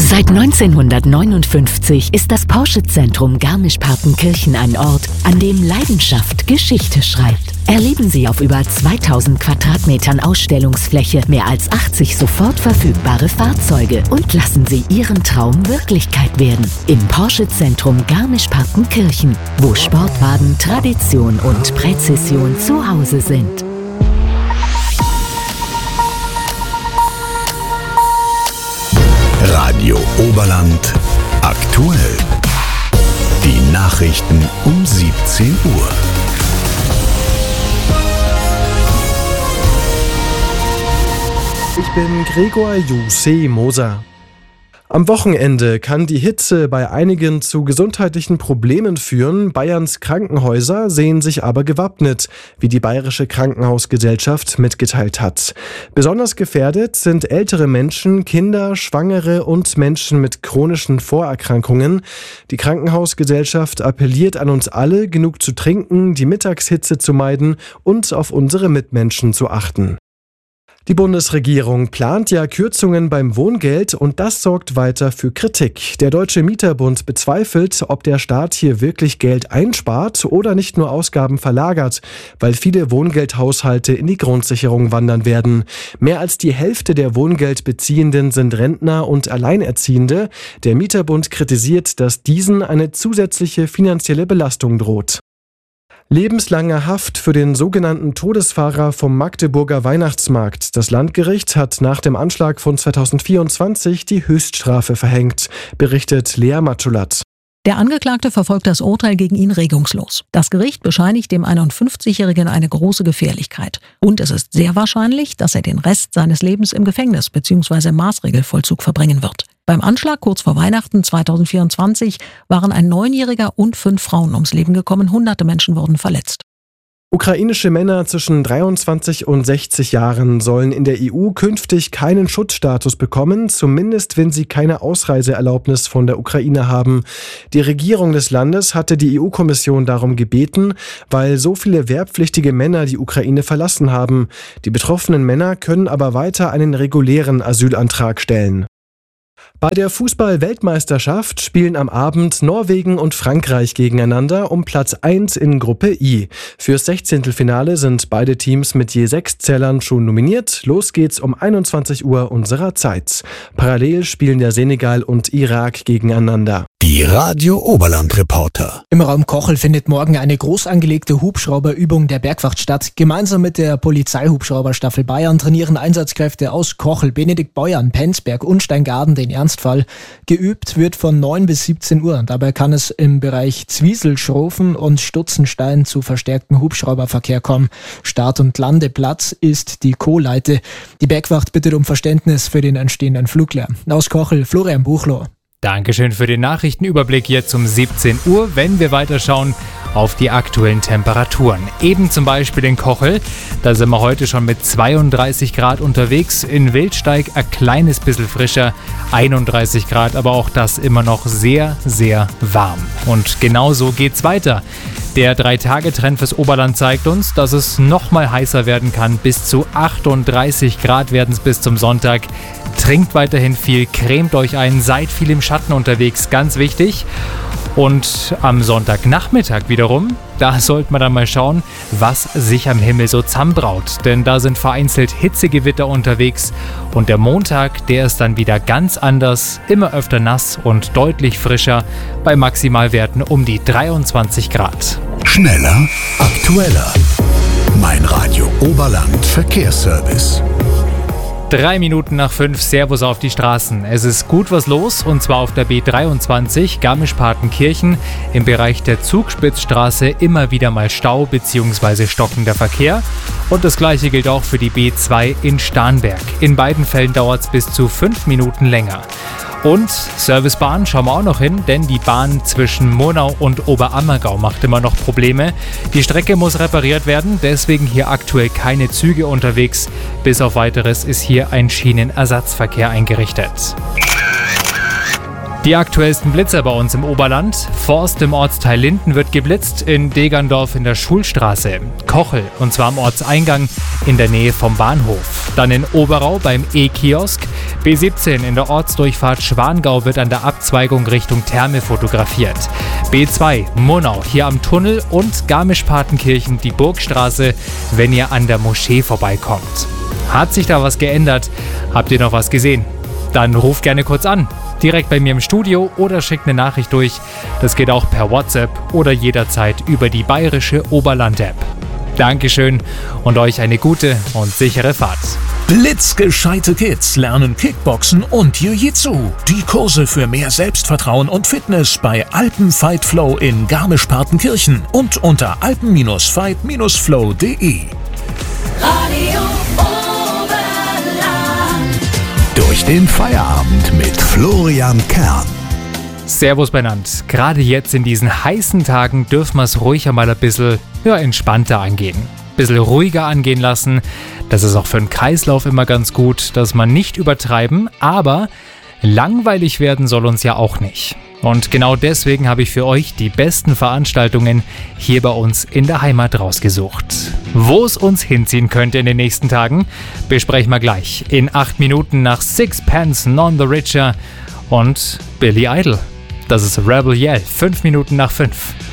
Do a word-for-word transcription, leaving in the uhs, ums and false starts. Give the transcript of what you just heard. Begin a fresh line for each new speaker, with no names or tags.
Seit neunzehnhundertneunundfünfzig ist das Porsche-Zentrum Garmisch-Partenkirchen ein Ort, an dem Leidenschaft Geschichte schreibt. Erleben Sie auf über zweitausend Quadratmetern Ausstellungsfläche mehr als achtzig sofort verfügbare Fahrzeuge und lassen Sie Ihren Traum Wirklichkeit werden. Im Porsche-Zentrum Garmisch-Partenkirchen, wo Sportwagen, Tradition und Präzision zu Hause sind.
Radio Oberland aktuell. Die Nachrichten um siebzehn Uhr.
Ich bin Gregor Jussi Moser. Am Wochenende kann die Hitze bei einigen zu gesundheitlichen Problemen führen. Bayerns Krankenhäuser sehen sich aber gewappnet, wie die Bayerische Krankenhausgesellschaft mitgeteilt hat. Besonders gefährdet sind ältere Menschen, Kinder, Schwangere und Menschen mit chronischen Vorerkrankungen. Die Krankenhausgesellschaft appelliert an uns alle, genug zu trinken, die Mittagshitze zu meiden und auf unsere Mitmenschen zu achten. Die Bundesregierung plant ja Kürzungen beim Wohngeld und das sorgt weiter für Kritik. Der Deutsche Mieterbund bezweifelt, ob der Staat hier wirklich Geld einspart oder nicht nur Ausgaben verlagert, weil viele Wohngeldhaushalte in die Grundsicherung wandern werden. Mehr als die Hälfte der Wohngeldbeziehenden sind Rentner und Alleinerziehende. Der Mieterbund kritisiert, dass diesen eine zusätzliche finanzielle Belastung droht. Lebenslange Haft für den sogenannten Todesfahrer vom Magdeburger Weihnachtsmarkt. Das Landgericht hat nach dem Anschlag von zweitausendvierundzwanzig die Höchststrafe verhängt, berichtet Lea Matschulat.
Der Angeklagte verfolgt das Urteil gegen ihn regungslos. Das Gericht bescheinigt dem einundfünfzigjährigen eine große Gefährlichkeit. Und es ist sehr wahrscheinlich, dass er den Rest seines Lebens im Gefängnis bzw. Maßregelvollzug verbringen wird. Beim Anschlag kurz vor Weihnachten zweitausendvierundzwanzig waren ein Neunjähriger und fünf Frauen ums Leben gekommen. Hunderte Menschen wurden verletzt.
Ukrainische Männer zwischen dreiundzwanzig und sechzig Jahren sollen in der E U künftig keinen Schutzstatus bekommen, zumindest wenn sie keine Ausreiseerlaubnis von der Ukraine haben. Die Regierung des Landes hatte die E U-Kommission darum gebeten, weil so viele wehrpflichtige Männer die Ukraine verlassen haben. Die betroffenen Männer können aber weiter einen regulären Asylantrag stellen. Bei der Fußball-Weltmeisterschaft spielen am Abend Norwegen und Frankreich gegeneinander um Platz eins in Gruppe I. Fürs Sechzehntelfinale sind beide Teams mit je sechs Zählern schon nominiert. Los geht's um einundzwanzig Uhr unserer Zeit. Parallel spielen der Senegal und Irak gegeneinander.
Die Radio Oberland Reporter.
Im Raum Kochel findet morgen eine groß angelegte Hubschrauberübung der Bergwacht statt. Gemeinsam mit der Polizeihubschrauberstaffel Bayern trainieren Einsatzkräfte aus Kochel, Benedikt Beuern, Penzberg und Steingaden den Ernstfall. Geübt wird von neun bis siebzehn Uhr. Dabei kann es im Bereich Zwiesel-Schrofen und Stutzenstein zu verstärktem Hubschrauberverkehr kommen. Start- und Landeplatz ist die Kohleite. Die Bergwacht bittet um Verständnis für den entstehenden Fluglärm. Aus Kochel, Florian Buchloh.
Dankeschön für den Nachrichtenüberblick jetzt um siebzehn Uhr, wenn wir weiterschauen auf die aktuellen Temperaturen. Eben zum Beispiel in Kochel, da sind wir heute schon mit zweiunddreißig Grad unterwegs, in Wildsteig ein kleines bisschen frischer, einunddreißig Grad, aber auch das immer noch sehr, sehr warm. Und genau so geht's weiter. Der drei-Tage-Trend fürs Oberland zeigt uns, dass es noch mal heißer werden kann. Bis zu achtunddreißig Grad werden es bis zum Sonntag. Trinkt weiterhin viel, cremt euch ein, seid viel im Schatten unterwegs, ganz wichtig. Und am Sonntagnachmittag wiederum, da sollte man dann mal schauen, was sich am Himmel so zusammenbraut. Denn da sind vereinzelt Hitzegewitter unterwegs und der Montag, der ist dann wieder ganz anders, immer öfter nass und deutlich frischer, bei Maximalwerten um die dreiundzwanzig Grad.
Schneller, aktueller. Mein Radio Oberland Verkehrsservice.
Drei Minuten nach fünf, Servus auf die Straßen. Es ist gut was los und zwar auf der B dreiundzwanzig Garmisch-Partenkirchen im Bereich der Zugspitzstraße immer wieder mal Stau bzw. stockender Verkehr. Und das gleiche gilt auch für die B zwei in Starnberg. In beiden Fällen dauert es bis zu fünf Minuten länger. Und Servicebahn schauen wir auch noch hin, denn die Bahn zwischen Murnau und Oberammergau macht immer noch Probleme. Die Strecke muss repariert werden, deswegen hier aktuell keine Züge unterwegs. Bis auf Weiteres ist hier ein Schienenersatzverkehr eingerichtet. Die aktuellsten Blitzer bei uns im Oberland. Forst im Ortsteil Linden wird geblitzt, in Degerndorf in der Schulstraße. Kochel, und zwar am Ortseingang in der Nähe vom Bahnhof. Dann in Oberau beim E-Kiosk. B siebzehn in der Ortsdurchfahrt Schwangau wird an der Abzweigung Richtung Therme fotografiert. B zwei Murnau hier am Tunnel und Garmisch-Partenkirchen die Burgstraße, wenn ihr an der Moschee vorbeikommt. Hat sich da was geändert? Habt ihr noch was gesehen? Dann ruft gerne kurz an. Direkt bei mir im Studio oder schickt eine Nachricht durch. Das geht auch per WhatsApp oder jederzeit über die bayerische Oberland-App. Dankeschön und euch eine gute und sichere Fahrt.
Blitzgescheite Kids lernen Kickboxen und Jiu-Jitsu. Die Kurse für mehr Selbstvertrauen und Fitness bei Alpen Fight Flow in Garmisch-Partenkirchen und unter alpen fight flow punkt de.
Radio Oberland.
Durch den Feierabend mit Florian Kern.
Servus benannt. Gerade jetzt in diesen heißen Tagen dürfen wir es ruhig einmal ein bisschen ja, entspannter angehen. Ein bisschen ruhiger angehen lassen. Das ist auch für den Kreislauf immer ganz gut, dass man nicht übertreiben, aber langweilig werden soll uns ja auch nicht. Und genau deswegen habe ich für euch die besten Veranstaltungen hier bei uns in der Heimat rausgesucht. Wo es uns hinziehen könnte in den nächsten Tagen, besprechen wir gleich in acht Minuten nach Sixpence None the Richer und Billy Idol. Das ist Rebel Yell, fünf Minuten nach fünf.